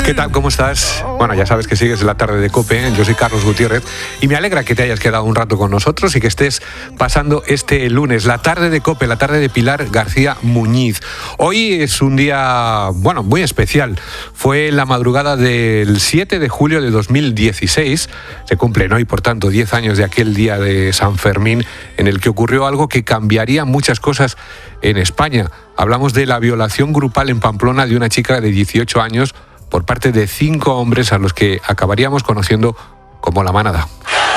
¿Qué tal? ¿Cómo estás? Bueno, ya sabes que sigues la tarde de COPE. Yo soy Carlos Gutiérrez y me alegra que te hayas quedado un rato con nosotros y que estés pasando este lunes, la tarde de COPE, la tarde de Pilar García Muñiz. Hoy es un día, bueno, muy especial. Fue la madrugada del 7 de julio de 2016. Se cumplen hoy, por tanto, 10 años de aquel día de San Fermín en el que ocurrió algo que cambiaría muchas cosas en España. Hablamos de la violación grupal en Pamplona de una chica de 18 años por parte de 5 hombres a los que acabaríamos conociendo como la Manada.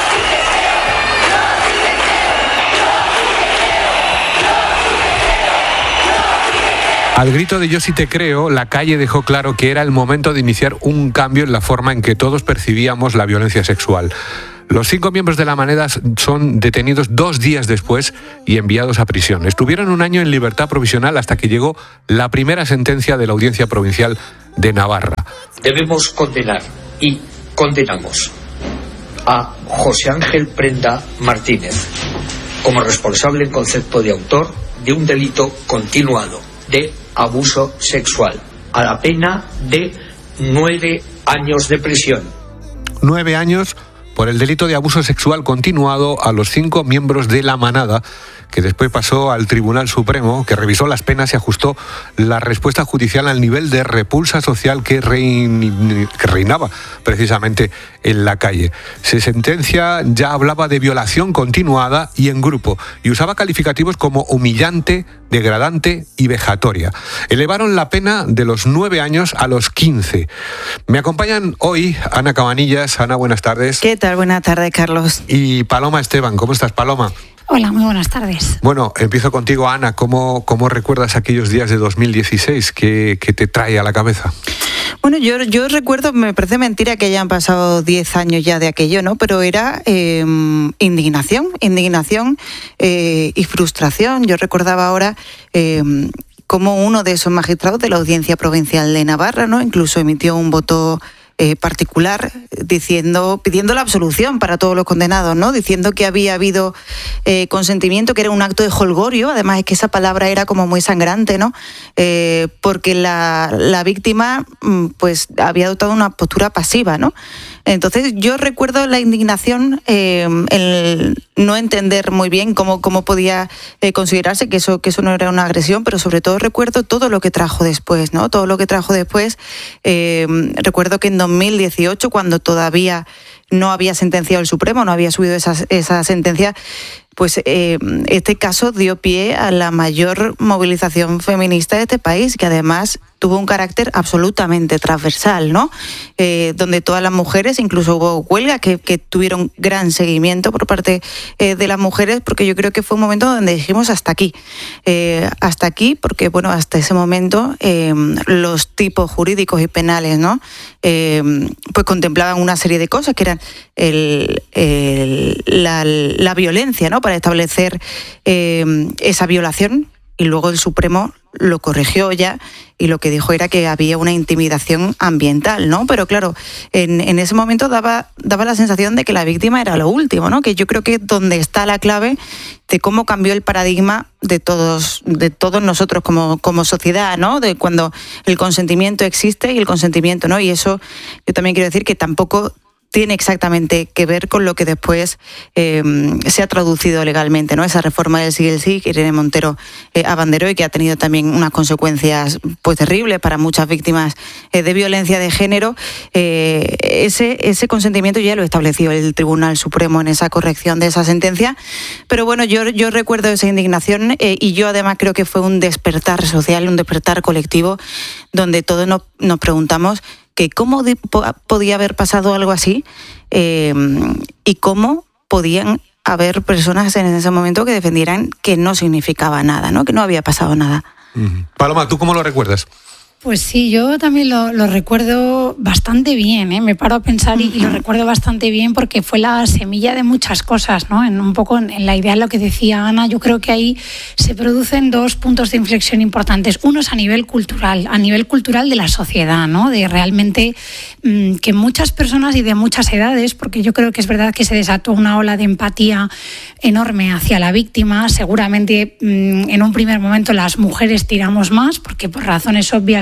Al grito de "yo sí te creo", la calle dejó claro que era el momento de iniciar un cambio en la forma en que todos percibíamos la violencia sexual. Los 5 miembros de la Manada son detenidos 2 días después y enviados a prisión. Estuvieron un año en libertad provisional hasta que llegó la primera sentencia de la Audiencia Provincial de Navarra. Debemos condenar y condenamos a José Ángel Prenda Martínez como responsable en concepto de autor de un delito continuado de abuso sexual a la pena de 9 años de prisión. 9 años por el delito de abuso sexual continuado a los 5 miembros de la Manada, que después pasó al Tribunal Supremo, que revisó las penas y ajustó la respuesta judicial al nivel de repulsa social que reinaba precisamente en la calle. Su sentencia ya hablaba de violación continuada y en grupo, y usaba calificativos como humillante, degradante y vejatoria. Elevaron la pena de los 9 años a los 15. Me acompañan hoy Ana Cabanillas. Ana, buenas tardes. ¿Qué tal? Buenas tardes, Carlos. Y Paloma Esteban. ¿Cómo estás, Paloma? Hola, muy buenas tardes. Bueno, empiezo contigo, Ana. ¿Cómo recuerdas aquellos días de 2016? ¿Qué te trae a la cabeza? Bueno, yo recuerdo, me parece mentira que hayan pasado 10 años ya de aquello, ¿no? Pero era indignación y frustración. Yo recordaba ahora cómo uno de esos magistrados de la Audiencia Provincial de Navarra, ¿no?, incluso emitió un voto particular pidiendo la absolución para todos los condenados, ¿no?, diciendo que había habido consentimiento, que era un acto de jolgorio. Además es que esa palabra era como muy sangrante, ¿no?, porque la víctima pues había adoptado una postura pasiva, ¿no? Entonces yo recuerdo la indignación, el no entender muy bien cómo podía considerarse que eso no era una agresión, pero sobre todo recuerdo todo lo que trajo después, ¿no? Todo lo que trajo después. Recuerdo que en 2018, cuando todavía no había sentenciado el Supremo, no había subido esa sentencia, pues este caso dio pie a la mayor movilización feminista de este país, que además tuvo un carácter absolutamente transversal, ¿no? Donde todas las mujeres, incluso hubo huelgas que tuvieron gran seguimiento por parte de las mujeres, porque yo creo que fue un momento donde dijimos hasta aquí, porque bueno, hasta ese momento los tipos jurídicos y penales, ¿no?, pues contemplaban una serie de cosas que eran la violencia, ¿no?, para establecer esa violación, y luego el Supremo lo corrigió ya y lo que dijo era que había una intimidación ambiental, ¿no? Pero claro, en ese momento daba la sensación de que la víctima era lo último, ¿no? Que yo creo que es donde está la clave de cómo cambió el paradigma de todos nosotros como sociedad, ¿no? De cuando el consentimiento existe y el consentimiento no. Y eso yo también quiero decir que tampoco tiene exactamente que ver con lo que después se ha traducido legalmente, ¿no? Esa reforma del sí que Irene Montero abanderó y que ha tenido también unas consecuencias pues terribles para muchas víctimas de violencia de género. Ese consentimiento ya lo estableció el Tribunal Supremo en esa corrección de esa sentencia. Pero bueno, yo recuerdo esa indignación y yo además creo que fue un despertar social, un despertar colectivo, donde todos nos preguntamos que cómo podía haber pasado algo así y cómo podían haber personas en ese momento que defendieran que no significaba nada, ¿no?, que no había pasado nada. Paloma, ¿tú cómo lo recuerdas? Pues sí, yo también lo recuerdo bastante bien, ¿eh? Me paro a pensar y lo recuerdo bastante bien porque fue la semilla de muchas cosas, ¿no? Un poco en la idea de lo que decía Ana, yo creo que ahí se producen 2 puntos de inflexión importantes. Uno es a nivel cultural de la sociedad, ¿no? De realmente que muchas personas y de muchas edades, porque yo creo que es verdad que se desató una ola de empatía enorme hacia la víctima. Seguramente en un primer momento las mujeres tiramos más, porque por razones obvias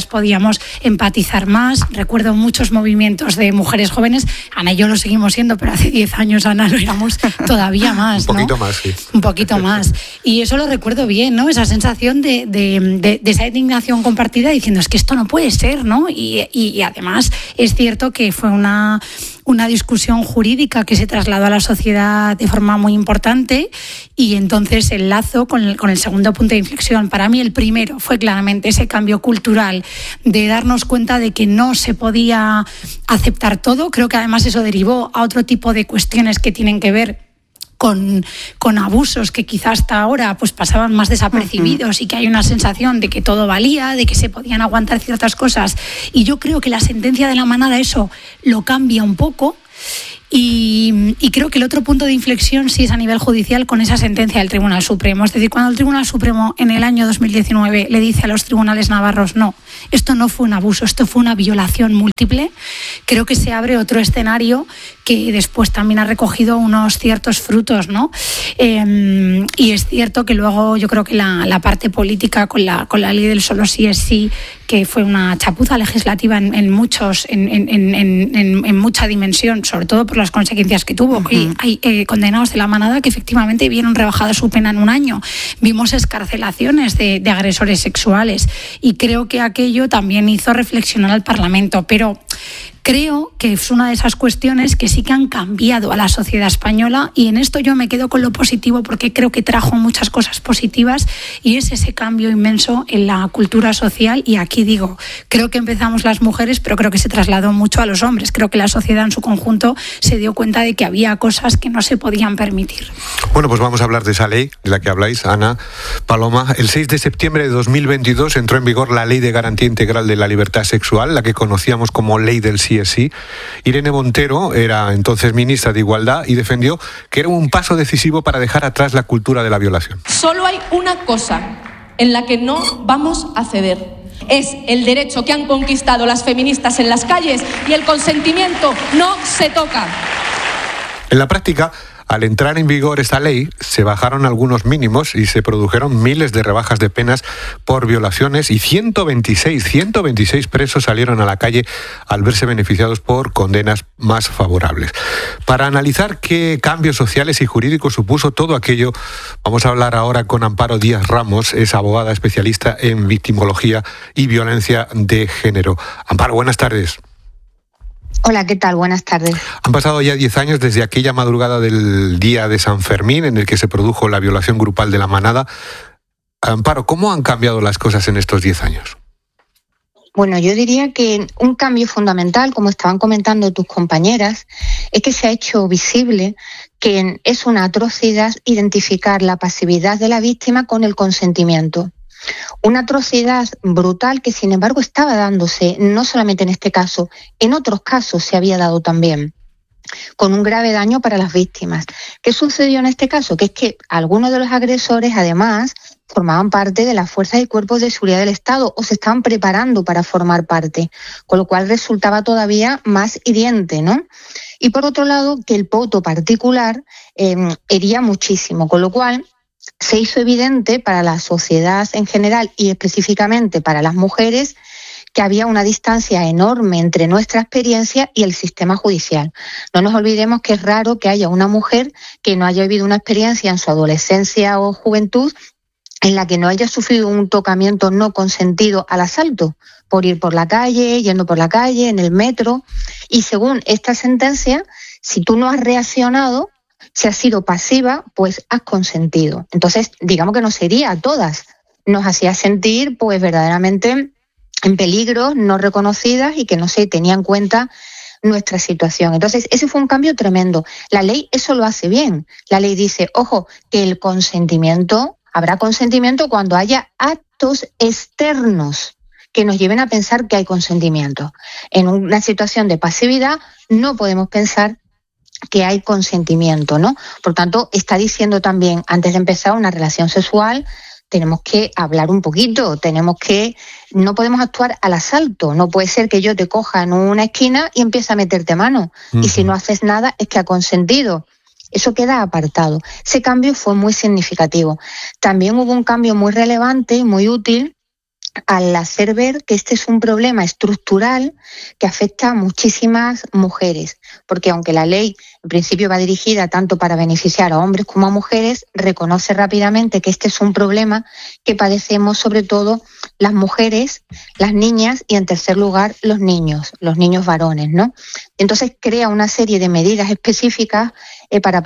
ellas podíamos empatizar más. Recuerdo muchos movimientos de mujeres jóvenes. Ana y yo lo seguimos siendo, pero hace 10 años, Ana, lo éramos todavía más. Un poquito más, sí. Un poquito más. Y eso lo recuerdo bien, ¿no? Esa sensación de esa indignación compartida diciendo, es que esto no puede ser, ¿no? Y además es cierto que fue una discusión jurídica que se trasladó a la sociedad de forma muy importante, y entonces el lazo con el segundo punto de inflexión. Para mí el primero fue claramente ese cambio cultural de darnos cuenta de que no se podía aceptar todo. Creo que además eso derivó a otro tipo de cuestiones que tienen que ver con abusos que quizás hasta ahora pues pasaban más desapercibidos, y que hay una sensación de que todo valía, de que se podían aguantar ciertas cosas, y yo creo que la sentencia de la manada eso lo cambia un poco. Y creo que el otro punto de inflexión sí es a nivel judicial con esa sentencia del Tribunal Supremo. Es decir, cuando el Tribunal Supremo en el año 2019 le dice a los tribunales navarros, no, esto no fue un abuso, esto fue una violación múltiple, creo que se abre otro escenario que después también ha recogido unos ciertos frutos, ¿no? Y es cierto que luego yo creo que la parte política con la ley del solo sí es sí, que fue una chapuza legislativa en mucha dimensión, sobre todo por las consecuencias que tuvo. Y hay condenados de la manada que efectivamente vieron rebajada su pena en un año. Vimos excarcelaciones de agresores sexuales, y creo que aquello también hizo reflexionar al Parlamento. Pero creo que es una de esas cuestiones que sí que han cambiado a la sociedad española, y en esto yo me quedo con lo positivo porque creo que trajo muchas cosas positivas, y es ese cambio inmenso en la cultura social. Y aquí digo, creo que empezamos las mujeres, pero creo que se trasladó mucho a los hombres. Creo que la sociedad en su conjunto se dio cuenta de que había cosas que no se podían permitir. Bueno, pues vamos a hablar de esa ley de la que habláis, Ana, Paloma. El 6 de septiembre de 2022 entró en vigor la Ley de Garantía Integral de la Libertad Sexual, la que conocíamos como Ley del Sí es Sí. Irene Montero era entonces ministra de Igualdad y defendió que era un paso decisivo para dejar atrás la cultura de la violación. Solo hay una cosa en la que no vamos a ceder. Es el derecho que han conquistado las feministas en las calles, y el consentimiento no se toca. En la práctica, al entrar en vigor esta ley, se bajaron algunos mínimos y se produjeron miles de rebajas de penas por violaciones, y 126 presos salieron a la calle al verse beneficiados por condenas más favorables. Para analizar qué cambios sociales y jurídicos supuso todo aquello, vamos a hablar ahora con Amparo Díaz Ramos, es abogada especialista en victimología y violencia de género. Amparo, buenas tardes. Hola, ¿qué tal? Buenas tardes. Han pasado ya 10 años desde aquella madrugada del día de San Fermín en el que se produjo la violación grupal de la manada. Amparo, ¿cómo han cambiado las cosas en estos 10 años? Bueno, yo diría que un cambio fundamental, como estaban comentando tus compañeras, es que se ha hecho visible que es una atrocidad identificar la pasividad de la víctima con el consentimiento. Una atrocidad brutal que, sin embargo, estaba dándose, no solamente en este caso, en otros casos se había dado también, con un grave daño para las víctimas. ¿Qué sucedió en este caso? Que es que algunos de los agresores, además, formaban parte de las fuerzas y cuerpos de seguridad del Estado, o se estaban preparando para formar parte, con lo cual resultaba todavía más hiriente, ¿no? Y por otro lado, que el poto particular hería muchísimo, con lo cual se hizo evidente para la sociedad en general y específicamente para las mujeres que había una distancia enorme entre nuestra experiencia y el sistema judicial. No nos olvidemos que es raro que haya una mujer que no haya vivido una experiencia en su adolescencia o juventud en la que no haya sufrido un tocamiento no consentido al asalto, por ir por la calle, yendo por la calle, en el metro. Y según esta sentencia, si tú no has reaccionado, si has sido pasiva, pues has consentido. Entonces, digamos que nos hería a todas. Nos hacía sentir, pues, verdaderamente en peligro, no reconocidas, y que no se tenía en cuenta nuestra situación. Entonces, ese fue un cambio tremendo. La ley eso lo hace bien. La ley dice, ojo, que el consentimiento, habrá consentimiento cuando haya actos externos que nos lleven a pensar que hay consentimiento. En una situación de pasividad no podemos pensar que hay consentimiento, ¿no? Por tanto, está diciendo también, antes de empezar una relación sexual, tenemos que hablar un poquito, no podemos actuar al asalto. No puede ser que yo te coja en una esquina y empiece a meterte mano. Y si no haces nada, es que ha consentido. Eso queda apartado. Ese cambio fue muy significativo. También hubo un cambio muy relevante y muy útil, al hacer ver que este es un problema estructural que afecta a muchísimas mujeres, porque aunque la ley en principio va dirigida tanto para beneficiar a hombres como a mujeres, reconoce rápidamente que este es un problema que padecemos sobre todo las mujeres, las niñas y en tercer lugar los niños varones, ¿no? Entonces crea una serie de medidas específicas para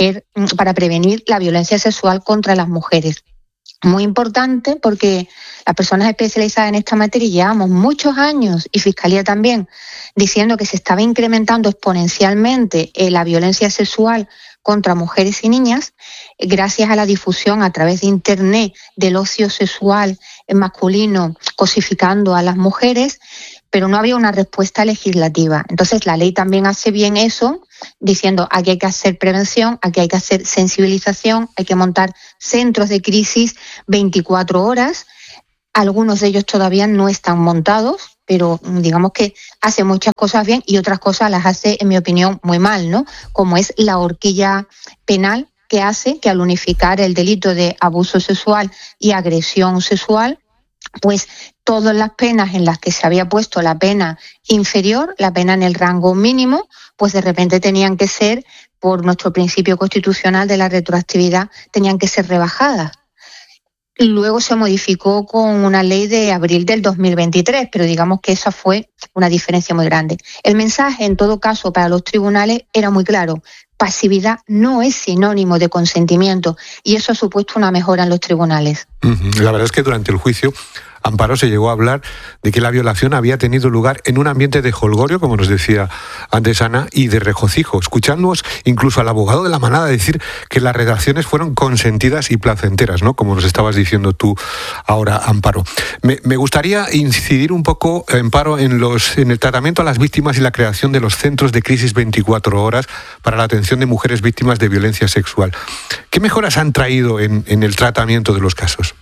prevenir la violencia sexual contra las mujeres. Muy importante porque las personas especializadas en esta materia llevamos muchos años, y Fiscalía también, diciendo que se estaba incrementando exponencialmente la violencia sexual contra mujeres y niñas gracias a la difusión a través de Internet del ocio sexual masculino cosificando a las mujeres, pero no había una respuesta legislativa. Entonces la ley también hace bien eso, diciendo aquí hay que hacer prevención, aquí hay que hacer sensibilización, hay que montar centros de crisis 24 horas. Algunos de ellos todavía no están montados, pero digamos que hace muchas cosas bien y otras cosas las hace, en mi opinión, muy mal, ¿no? Como es la horquilla penal que hace que al unificar el delito de abuso sexual y agresión sexual, pues todas las penas en las que se había puesto la pena inferior, la pena en el rango mínimo, pues de repente tenían que ser, por nuestro principio constitucional de la retroactividad, tenían que ser rebajadas. Luego se modificó con una ley de abril del 2023, pero digamos que esa fue una diferencia muy grande. El mensaje, en todo caso, para los tribunales era muy claro. Pasividad no es sinónimo de consentimiento y eso ha supuesto una mejora en los tribunales. La verdad es que durante el juicio, Amparo, se llegó a hablar de que la violación había tenido lugar en un ambiente de jolgorio, como nos decía antes Ana, y de regocijo. Escuchamos incluso al abogado de la manada decir que las relaciones fueron consentidas y placenteras, ¿no? Como nos estabas diciendo tú ahora, Amparo. Me gustaría incidir un poco, Amparo, en el tratamiento a las víctimas y la creación de los centros de crisis 24 horas para la atención de mujeres víctimas de violencia sexual. ¿Qué mejoras han traído en el tratamiento de los casos?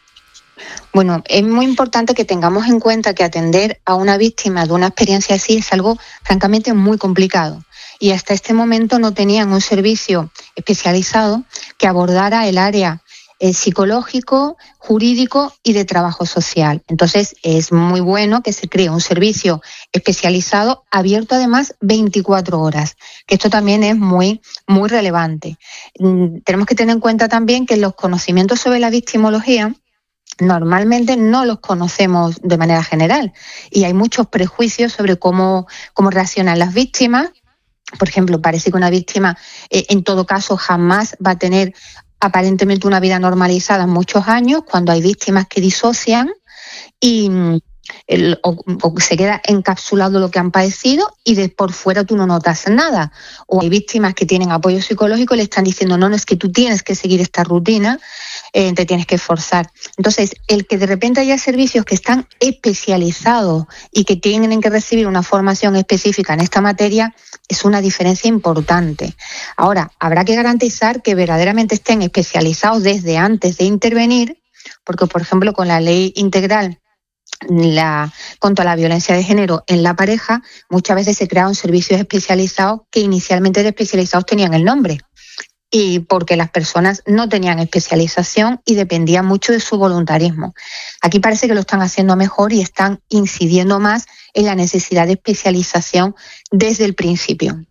Bueno, es muy importante que tengamos en cuenta que atender a una víctima de una experiencia así es algo francamente muy complicado. Y hasta este momento no tenían un servicio especializado que abordara el área psicológico, jurídico y de trabajo social. Entonces es muy bueno que se cree un servicio especializado abierto además 24 horas, que esto también es muy, muy relevante. Tenemos que tener en cuenta también que los conocimientos sobre la victimología normalmente no los conocemos de manera general y hay muchos prejuicios sobre cómo reaccionan las víctimas. Por ejemplo, parece que una víctima en todo caso jamás va a tener aparentemente una vida normalizada en muchos años, cuando hay víctimas que disocian y o se queda encapsulado lo que han padecido y de por fuera tú no notas nada. O hay víctimas que tienen apoyo psicológico y le están diciendo no, es que tú tienes que seguir esta rutina, te tienes que esforzar. Entonces, el que de repente haya servicios que están especializados y que tienen que recibir una formación específica en esta materia es una diferencia importante. Ahora, habrá que garantizar que verdaderamente estén especializados desde antes de intervenir, porque, por ejemplo, con la ley integral contra la violencia de género en la pareja, muchas veces se crearon servicios especializados que inicialmente de especializados tenían el nombre, y porque las personas no tenían especialización y dependían mucho de su voluntarismo. Aquí parece que lo están haciendo mejor y están incidiendo más en la necesidad de especialización desde el principio.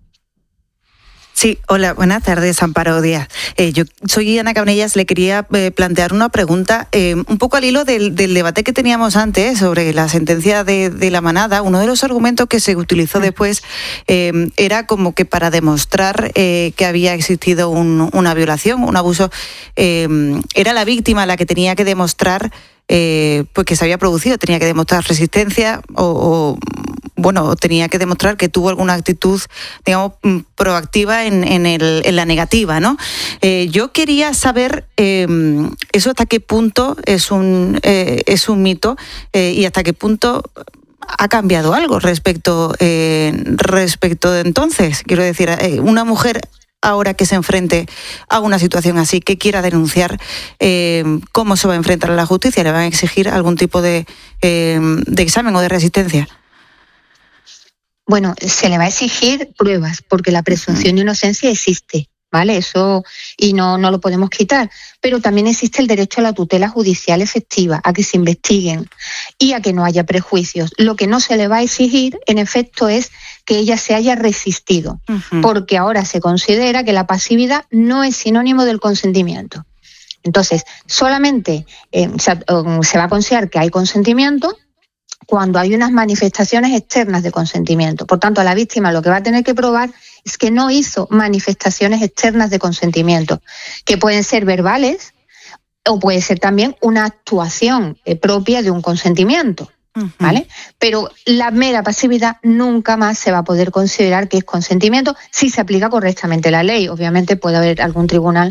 Sí, hola, buenas tardes, Amparo Díaz. Yo soy Ana Cabanellas, le quería plantear una pregunta un poco al hilo del debate que teníamos antes sobre la sentencia de la manada. Uno de los argumentos que se utilizó después era como que para demostrar que había existido una violación, un abuso, era la víctima la que tenía que demostrar pues que se había producido, tenía que demostrar resistencia o tenía que demostrar que tuvo alguna actitud, digamos, proactiva en la negativa, ¿no? Yo quería saber eso hasta qué punto es un mito y hasta qué punto ha cambiado algo respecto de entonces. Quiero decir, una mujer ahora que se enfrente a una situación así, que quiera denunciar, ¿cómo se va a enfrentar a la justicia? ¿Le van a exigir algún tipo de examen o de resistencia? Bueno, se le va a exigir pruebas, porque la presunción de inocencia existe. ¿vale? Eso, y no lo podemos quitar. Pero también existe el derecho a la tutela judicial efectiva, a que se investiguen y a que no haya prejuicios. Lo que no se le va a exigir, en efecto, es que ella se haya resistido, porque ahora se considera que la pasividad no es sinónimo del consentimiento. Entonces, solamente se va a considerar que hay consentimiento cuando hay unas manifestaciones externas de consentimiento. Por tanto, a la víctima lo que va a tener que probar es que no hizo manifestaciones externas de consentimiento, que pueden ser verbales o puede ser también una actuación propia de un consentimiento, ¿vale? Pero la mera pasividad nunca más se va a poder considerar que es consentimiento si se aplica correctamente la ley. Obviamente puede haber algún tribunal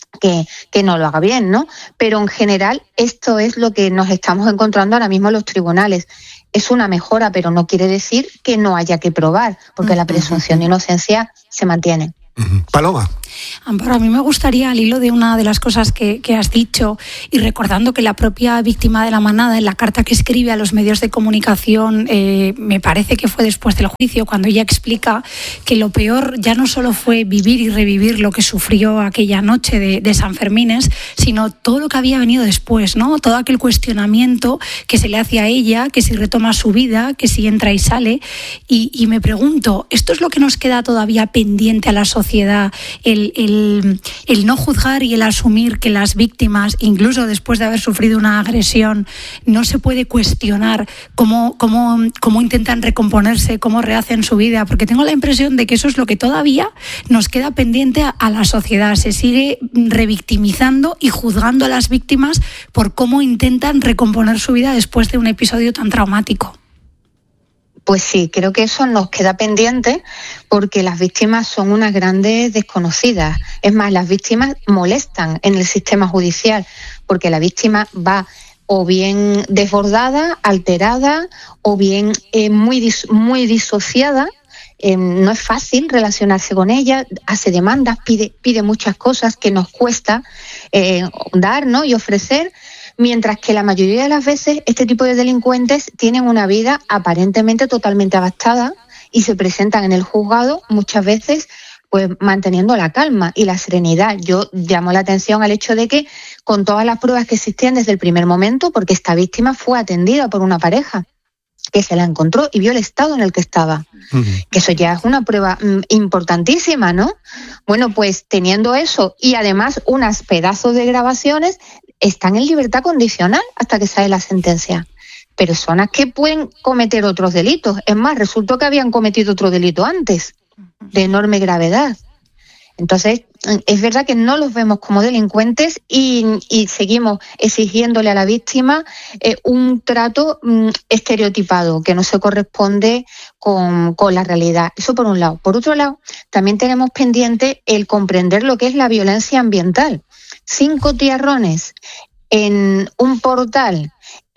que no lo haga bien, ¿no? Pero en general esto es lo que nos estamos encontrando ahora mismo en los tribunales. Es una mejora, pero no quiere decir que no haya que probar, porque la presunción de inocencia se mantiene. Paloma. Amparo, a mí me gustaría, al hilo de una de las cosas que has dicho, y recordando que la propia víctima de la manada, en la carta que escribe a los medios de comunicación, me parece que fue después del juicio, cuando ella explica que lo peor ya no solo fue vivir y revivir lo que sufrió aquella noche de San Fermines, sino todo lo que había venido después, ¿no? Todo aquel cuestionamiento que se le hace a ella, que si retoma su vida, que si entra y sale. Y me pregunto, ¿esto es lo que nos queda todavía pendiente a la sociedad? El no juzgar y el asumir que las víctimas, incluso después de haber sufrido una agresión, no se puede cuestionar cómo intentan recomponerse, cómo rehacen su vida, porque tengo la impresión de que eso es lo que todavía nos queda pendiente a la sociedad. Se sigue revictimizando y juzgando a las víctimas por cómo intentan recomponer su vida después de un episodio tan traumático. Pues sí, creo que eso nos queda pendiente porque las víctimas son unas grandes desconocidas. Es más, las víctimas molestan en el sistema judicial porque la víctima va o bien desbordada, alterada, o bien muy disociada. No es fácil relacionarse con ella, hace demandas, pide muchas cosas que nos cuesta dar, ¿no? Y ofrecer. Mientras que la mayoría de las veces este tipo de delincuentes tienen una vida aparentemente totalmente adaptada y se presentan en el juzgado muchas veces pues manteniendo la calma y la serenidad. Yo llamo la atención al hecho de que con todas las pruebas que existían desde el primer momento, porque esta víctima fue atendida por una pareja que se la encontró y vio el estado en el que estaba. Que eso ya es una prueba importantísima, ¿no? Bueno, pues teniendo eso y además unos pedazos de grabaciones, están en libertad condicional hasta que sale la sentencia. Personas que pueden cometer otros delitos. Es más, resultó que habían cometido otro delito antes, de enorme gravedad. Entonces, es verdad que no los vemos como delincuentes y seguimos exigiéndole a la víctima un trato estereotipado que no se corresponde con la realidad. Eso por un lado. Por otro lado, también tenemos pendiente el comprender lo que es la violencia ambiental. 5 tiarrones en un portal,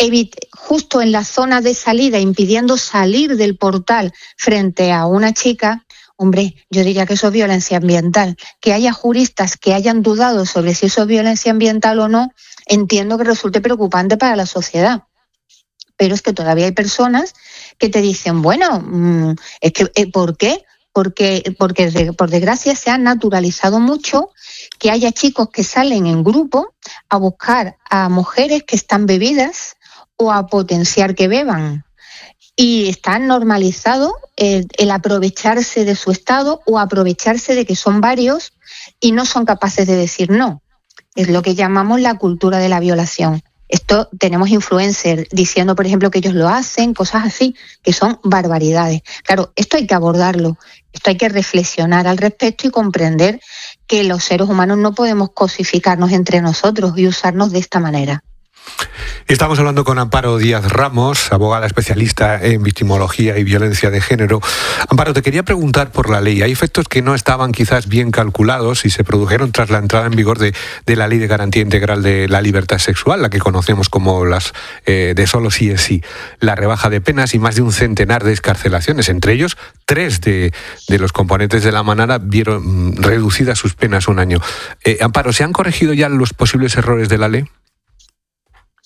justo en la zona de salida, impidiendo salir del portal frente a una chica. Hombre, yo diría que eso es violencia ambiental. Que haya juristas que hayan dudado sobre si eso es violencia ambiental o no, entiendo que resulte preocupante para la sociedad. Pero es que todavía hay personas que te dicen, bueno, es que ¿por qué? Porque por desgracia se ha naturalizado mucho que haya chicos que salen en grupo a buscar a mujeres que están bebidas o a potenciar que beban. Y está normalizado el aprovecharse de su estado o aprovecharse de que son varios y no son capaces de decir no. Es lo que llamamos la cultura de la violación. Esto tenemos influencers diciendo, por ejemplo, que ellos lo hacen, cosas así, que son barbaridades. Claro, esto hay que abordarlo, esto hay que reflexionar al respecto y comprender que los seres humanos no podemos cosificarnos entre nosotros y usarnos de esta manera. Estamos hablando con Amparo Díaz Ramos, abogada especialista en victimología y violencia de género. Amparo, te quería preguntar por la ley. Hay efectos que no estaban quizás bien calculados y se produjeron tras la entrada en vigor de la Ley de Garantía Integral de la Libertad Sexual, la que conocemos como las de solo sí es sí. La rebaja de penas y más de un centenar de excarcelaciones. Entre ellos, 3 de los componentes de la manada vieron reducidas sus penas un año. Amparo, ¿se han corregido ya los posibles errores de la ley?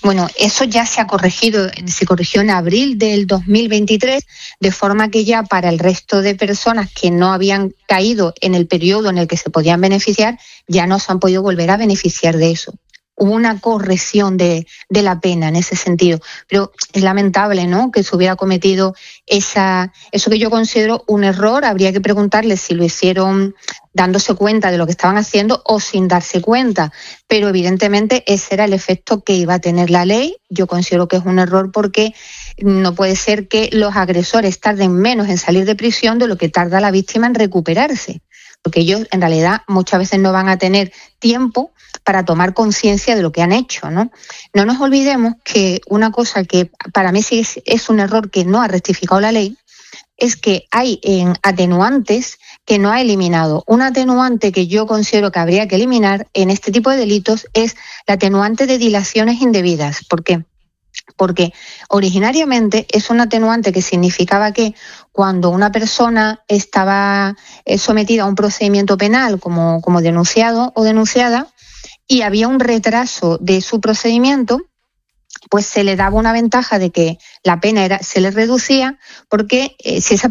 Bueno, eso ya se corrigió en abril del 2023, de forma que ya para el resto de personas que no habían caído en el periodo en el que se podían beneficiar, ya no se han podido volver a beneficiar de eso. Hubo una corrección de la pena en ese sentido, pero es lamentable, ¿no?, que se hubiera cometido eso que yo considero un error. Habría que preguntarles si lo hicieron dándose cuenta de lo que estaban haciendo o sin darse cuenta, pero evidentemente ese era el efecto que iba a tener la ley. Yo considero que es un error porque no puede ser que los agresores tarden menos en salir de prisión de lo que tarda la víctima en recuperarse, porque ellos en realidad muchas veces no van a tener tiempo para tomar conciencia de lo que han hecho, ¿no? No nos olvidemos que una cosa que para mí sí es un error que no ha rectificado la ley es que hay atenuantes que no ha eliminado. Un atenuante que yo considero que habría que eliminar en este tipo de delitos es la atenuante de dilaciones indebidas. ¿Por qué? Porque originariamente es un atenuante que significaba que cuando una persona estaba sometida a un procedimiento penal como denunciado o denunciada y había un retraso de su procedimiento, pues se le daba una ventaja de que la pena se le reducía, porque si esa